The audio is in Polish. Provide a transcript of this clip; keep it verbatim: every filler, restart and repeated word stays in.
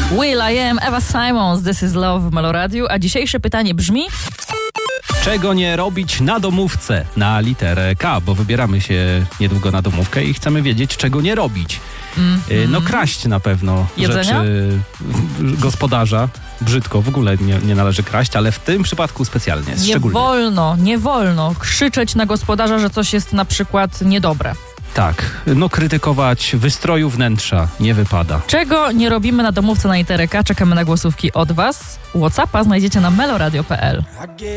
Will I Am, Eva Simons, This is Love w Meloradiu, a dzisiejsze pytanie brzmi... Czego nie robić na domówce na literę K, bo wybieramy się niedługo na domówkę i chcemy wiedzieć, czego nie robić. Mm-hmm. No kraść na pewno Jedzenia? rzeczy gospodarza. Brzydko, w ogóle nie, nie należy kraść, ale w tym przypadku specjalnie, Nie szczególnie. wolno, nie wolno krzyczeć na gospodarza, że coś jest na przykład niedobre. Tak, no krytykować wystroju wnętrza nie wypada. Czego nie robimy na domówce na literę K? Czekamy na głosówki od Was. WhatsAppa znajdziecie na meloradio kropka p l.